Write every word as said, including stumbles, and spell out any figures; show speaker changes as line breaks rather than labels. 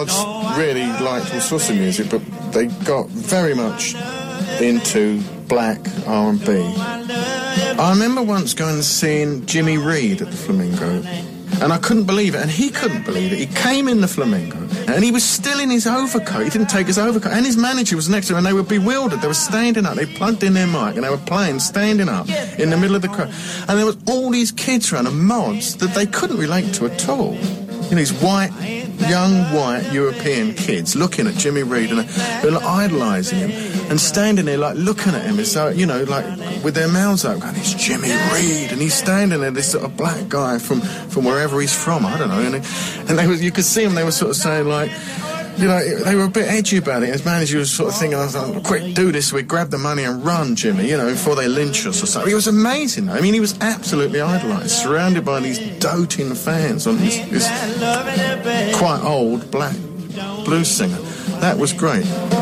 mods really liked all sorts of music, but they got very much into black R and B. I remember once going and seeing Jimmy Reed at the Flamingo, and I couldn't believe it, and he couldn't believe it. He came in the Flamingo, and he was still in his overcoat. He didn't take his overcoat, and his manager was next to him, and they were bewildered. They were standing up. They plugged in their mic, and they were playing, standing up in the middle of the crowd. And there was all these kids around, and mods that they couldn't relate to at all. You know, these white, young white European kids looking at Jimmy Reed and they're like idolising him and standing there like looking at him as though, you know, like with their mouths open going, it's Jimmy Reed, and he's standing there, this sort of black guy from, from wherever he's from, I don't know, and, and they was, you could see them, they were sort of saying like, you know, they were a bit edgy about it. His manager was sort of thinking, I was like, quick, do this, we grab the money and run, Jimmy, you know, before they lynch us or something. He was amazing, though. I mean, he was absolutely idolised, surrounded by these doting fans on this, this quite old black blues singer. That was great.